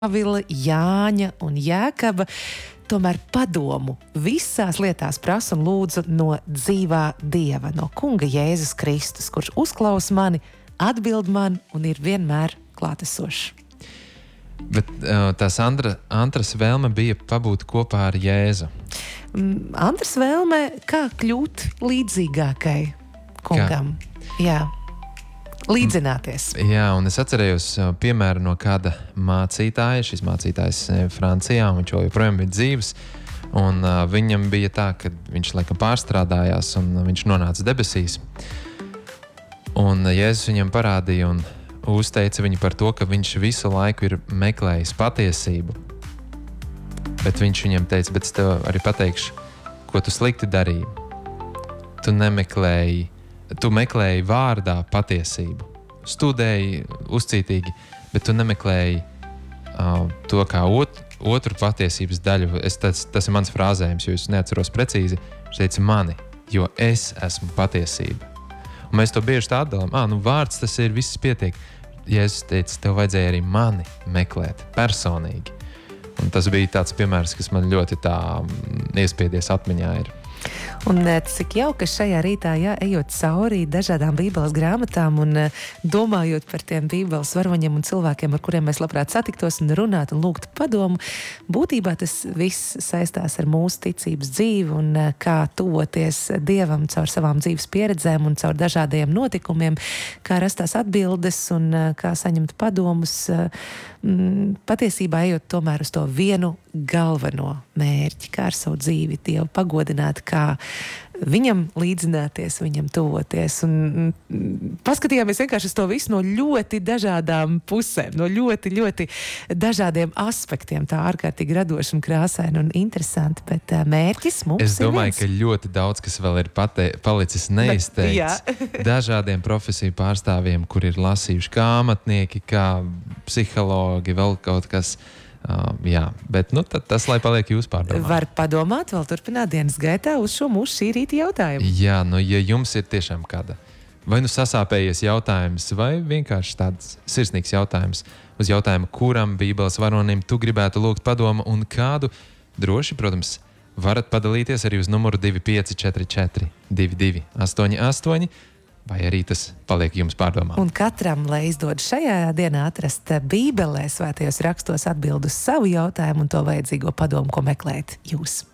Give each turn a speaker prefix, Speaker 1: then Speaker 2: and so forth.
Speaker 1: Pāvila, Jāņa un Jēkaba, tomēr padomu visās lietās prasu un lūdzu no dzīvā Dieva, no Kunga Jēzus Kristus, kurš uzklaus mani, atbild man un ir vienmēr klātesošs.
Speaker 2: Bet tās Antras vēlme bija pabūt kopā ar Jēzu.
Speaker 1: Antras vēlme, kā kļūt līdzīgākai Kungam. Jā. Līdzināties.
Speaker 2: Jā, un es atcerējos piemēru no kāda mācītāja. Šis mācītājs Francijā, un viņš joprojām bija dzīvs. Un viņam bija tā, ka viņš laikam pārstrādājās un viņš nonāca debesīs. Un Jēzus viņam parādīja un uzteica viņu par to, ka viņš visu laiku ir meklējis patiesību. Bet viņš viņam teica, bet es tev arī pateikšu, ko tu slikti darīji. Tu meklēji vārdā patiesību, studēji uzcītīgi, bet tu nemeklēji to kā otru patiesības daļu. Tas ir mans frāzējums, jo es neatceros precīzi. Viņš teica mani, jo es esmu patiesība. Un mēs to bieži tā atdalām. Vārds tas ir, viss pietiek. Jēzus teica, tev vajadzēja arī mani meklēt personīgi. Un tas bija tāds piemērs, kas man ļoti tā iespiedies atmiņā ir.
Speaker 1: Un cik jauka šajā rītā, ejot cauri dažādām bībeles grāmatām un domājot par tiem bībeles varoņiem un cilvēkiem, ar kuriem mēs labprāt satiktos un runāt un lūgt padomu, būtībā tas viss saistās ar mūsu ticības dzīvi un kā tuvoties Dievam caur savām dzīves pieredzēm un caur dažādiem notikumiem, kā rastās atbildes un kā saņemt padomus, patiesībā ejot tomēr uz to vienu galveno mērķi, kā ar savu dzīvi Dievu pagodināt, kā viņam līdzināties, viņam tuvoties. Un paskatījāmies vienkārši uz to visu no ļoti dažādām pusēm, no ļoti, ļoti dažādiem aspektiem. Tā ārkārtīgi radoši un krāsaini un interesanti, bet mērķis mums ir viens.
Speaker 2: Es domāju, ka ļoti daudz, kas vēl ir palicis neizteikts. Dažādiem profesiju pārstāvjiem, kur ir lasījuši kā amatnieki, kā psihologi, vēl kaut kas. Bet tas, lai paliek jūs pārdomā.
Speaker 1: Var padomāt, vēl turpināt dienas gaitā uz šo mūsu šī rīta jautājumu.
Speaker 2: Jā, ja jums ir tiešām kāda vai sasāpējies jautājums, vai vienkārši tāds sirsnīgs jautājums uz jautājumu, kuram bībeles varonim tu gribētu lūgt padomu un kādu, droši, protams, varat padalīties arī uz numuru 2544 2288, vai arī tas paliek jums pārdomā.
Speaker 1: Un katram, lai izdod šajā dienā atrast Bībelē svētajos rakstos atbildu uz savu jautājumu un to vajadzīgo padomu, ko meklēt jūs.